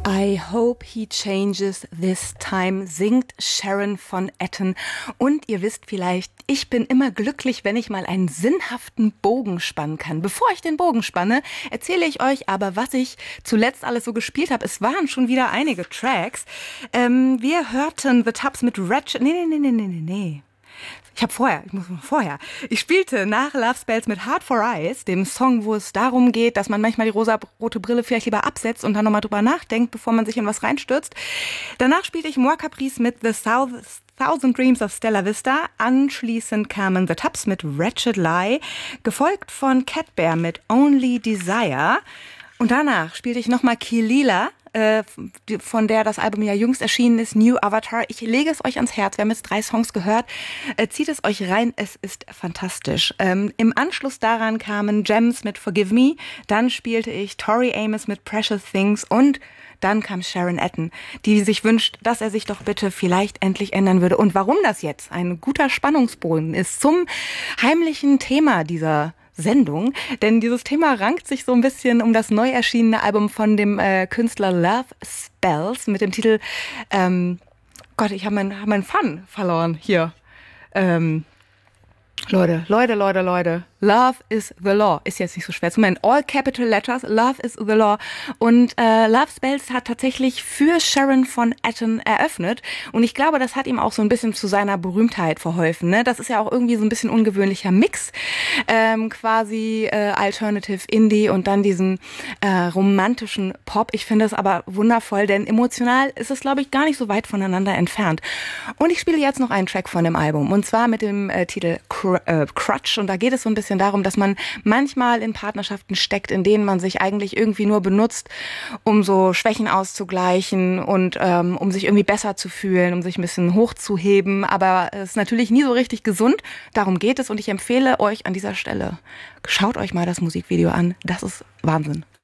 I hope he changes this time, singt Sharon von Etten. Und ihr wisst vielleicht, ich bin immer glücklich, wenn ich mal einen sinnhaften Bogen spannen kann. Bevor ich den Bogen spanne, erzähle ich euch aber, was ich zuletzt alles so gespielt habe. Es waren schon wieder einige Tracks. Wir hörten The Tubbs mit Ratchet. Nee. Ich spielte nach Love Spells mit Heart for Eyes, dem Song, wo es darum geht, dass man manchmal die rosa-rote Brille vielleicht lieber absetzt und dann nochmal drüber nachdenkt, bevor man sich in was reinstürzt. Danach spielte ich Moi Caprice mit The Thousand Dreams of Stella Vista. Anschließend kamen The Tubbs mit Wretched Lie, gefolgt von Cat Bear mit Only Desire. Und danach spielte ich nochmal Keelila, von der das Album ja jüngst erschienen ist, New Avatar. Ich lege es euch ans Herz. Wir haben jetzt 3 Songs gehört. Zieht es euch rein. Es ist fantastisch. Im Anschluss daran kamen Gems mit Forgive Me. Dann spielte ich Tori Amos mit Precious Things. Und dann kam Sharon Etten, die sich wünscht, dass er sich doch bitte vielleicht endlich ändern würde. Und warum das jetzt ein guter Spannungsbogen ist zum heimlichen Thema dieser Sendung, denn dieses Thema rankt sich so ein bisschen um das neu erschienene Album von dem Künstler Love Spells mit dem Titel ich habe meinen Fun verloren hier. Leute. Love is the law. Ist jetzt nicht so schwer zu meinen. All capital letters. Love is the law. Und Love Spells hat tatsächlich für Sharon von Etten eröffnet. Und ich glaube, das hat ihm auch so ein bisschen zu seiner Berühmtheit verholfen. Ne? Das ist ja auch irgendwie so ein bisschen ungewöhnlicher Mix. Quasi Alternative Indie und dann diesen romantischen Pop. Ich finde es aber wundervoll, denn emotional ist es, glaube ich, gar nicht so weit voneinander entfernt. Und ich spiele jetzt noch einen Track von dem Album. Und zwar mit dem Titel Crutch. Und da geht es so ein bisschen darum, dass man manchmal in Partnerschaften steckt, in denen man sich eigentlich irgendwie nur benutzt, um so Schwächen auszugleichen und um sich irgendwie besser zu fühlen, um sich ein bisschen hochzuheben. Aber es ist natürlich nie so richtig gesund. Darum geht es und ich empfehle euch an dieser Stelle, schaut euch mal das Musikvideo an. Das ist Wahnsinn.